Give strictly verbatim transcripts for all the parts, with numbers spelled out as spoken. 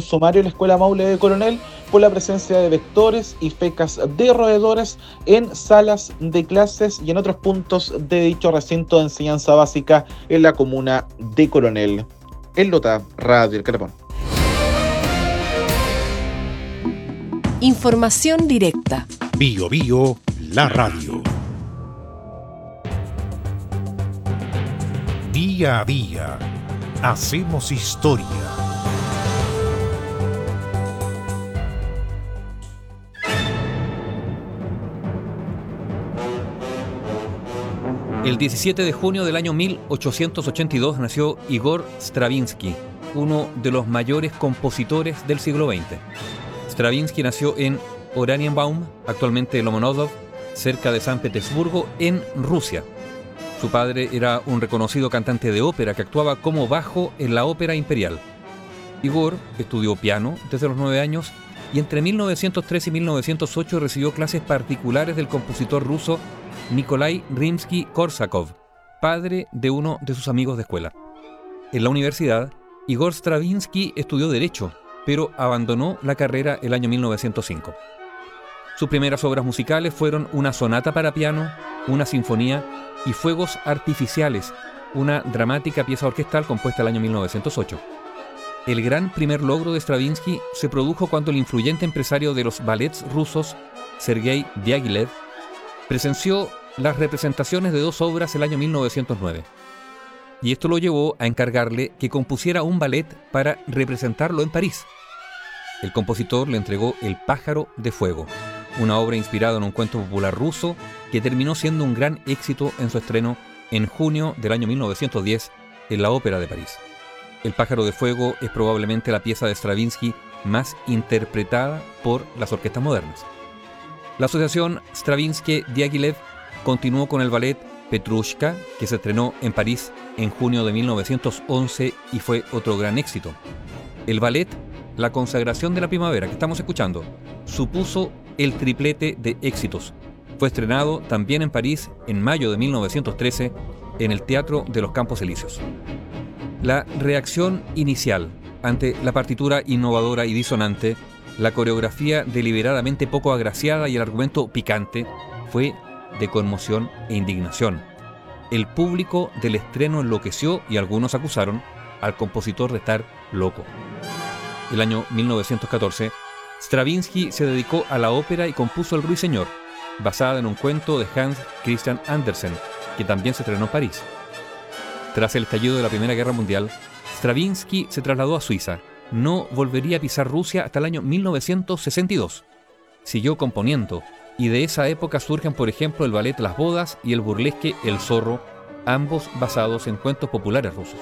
sumario en la Escuela Maule de Coronel por la presencia de vectores y fecas de roedores en salas de clases y en otros puntos de dicho recinto de enseñanza básica en la comuna de Coronel. En Lota, Radio El Carapón. Información directa. Bio Bio, la radio. Día a día, hacemos historia. El diecisiete de junio del año mil ochocientos ochenta y dos nació Igor Stravinsky, uno de los mayores compositores del siglo veinte. Stravinsky nació en Oranienbaum, actualmente Lomonosov, cerca de San Petersburgo, en Rusia. Su padre era un reconocido cantante de ópera que actuaba como bajo en la ópera imperial. Igor estudió piano desde los nueve años y entre mil novecientos tres y mil novecientos ocho recibió clases particulares del compositor ruso Nikolai Rimsky-Korsakov, padre de uno de sus amigos de escuela. En la universidad, Igor Stravinsky estudió Derecho, pero abandonó la carrera el año mil novecientos cinco. Sus primeras obras musicales fueron una sonata para piano, una sinfonía y Fuegos Artificiales, una dramática pieza orquestal compuesta el año mil novecientos ocho. El gran primer logro de Stravinsky se produjo cuando el influyente empresario de los ballets rusos, Sergei Diaghilev, presenció las representaciones de dos obras el año mil novecientos nueve. Y esto lo llevó a encargarle que compusiera un ballet para representarlo en París. El compositor le entregó El pájaro de fuego, una obra inspirada en un cuento popular ruso que terminó siendo un gran éxito en su estreno en junio del año mil novecientos diez en la Ópera de París. El pájaro de fuego es probablemente la pieza de Stravinsky más interpretada por las orquestas modernas. La asociación Stravinsky-Diaghilev continuó con el ballet Petrushka, que se estrenó en París en junio de mil novecientos once y fue otro gran éxito. El ballet La consagración de la primavera, que estamos escuchando, supuso el triplete de éxitos. Fue estrenado también en París en mayo de mil novecientos trece en el Teatro de los Campos Elíseos. La reacción inicial ante la partitura innovadora y disonante, la coreografía deliberadamente poco agraciada y el argumento picante fue de conmoción e indignación. El público del estreno enloqueció y algunos acusaron al compositor de estar loco. El año mil novecientos catorce, Stravinsky se dedicó a la ópera y compuso El Ruiseñor, basada en un cuento de Hans Christian Andersen, que también se estrenó en París. Tras el estallido de la Primera Guerra Mundial, Stravinsky se trasladó a Suiza. No volvería a pisar Rusia hasta el año mil novecientos sesenta y dos. Siguió componiendo, y de esa época surgen, por ejemplo, el ballet Las Bodas y el burlesque El Zorro, ambos basados en cuentos populares rusos.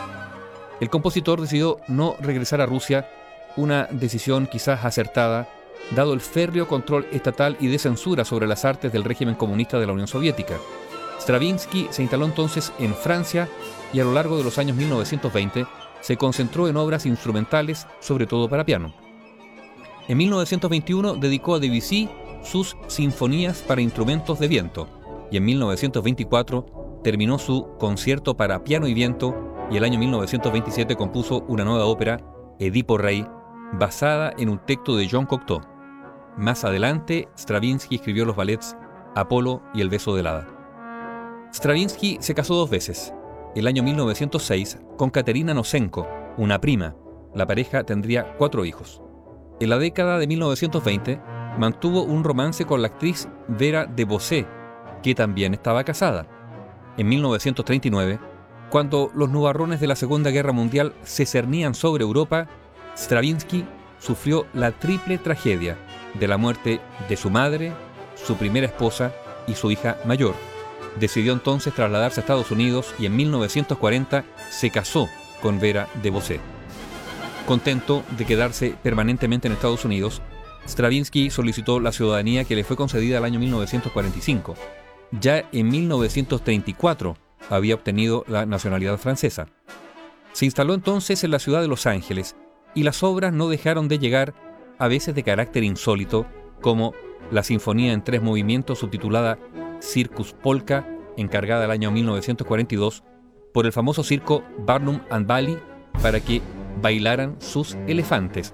El compositor decidió no regresar a Rusia, una decisión quizás acertada, dado el férreo control estatal y de censura sobre las artes del régimen comunista de la Unión Soviética. Stravinsky se instaló entonces en Francia y a lo largo de los años mil novecientos veinte se concentró en obras instrumentales, sobre todo para piano. En mil novecientos veintiuno dedicó a Debussy sus sinfonías para instrumentos de viento y en mil novecientos veinticuatro terminó su concierto para piano y viento y el año mil novecientos veintisiete compuso una nueva ópera, Edipo Rey, basada en un texto de Jean Cocteau. Más adelante, Stravinsky escribió los ballets Apolo y El beso del hada. Stravinsky se casó dos veces. El año mil novecientos seis con Katerina Nosenko, una prima. La pareja tendría cuatro hijos. En la década de mil novecientos veinte mantuvo un romance con la actriz Vera de Bosé, que también estaba casada. En mil novecientos treinta y nueve, cuando los nubarrones de la Segunda Guerra Mundial se cernían sobre Europa, Stravinsky sufrió la triple tragedia de la muerte de su madre, su primera esposa y su hija mayor. Decidió entonces trasladarse a Estados Unidos y en mil novecientos cuarenta se casó con Vera de Bosé. Contento de quedarse permanentemente en Estados Unidos, Stravinsky solicitó la ciudadanía que le fue concedida el año mil novecientos cuarenta y cinco. Ya en mil novecientos treinta y cuatro había obtenido la nacionalidad francesa. Se instaló entonces en la ciudad de Los Ángeles y las obras no dejaron de llegar, a veces de carácter insólito, como la sinfonía en tres movimientos subtitulada Circus Polka, encargada el año mil novecientos cuarenta y dos por el famoso circo Barnum and Bailey para que bailaran sus elefantes,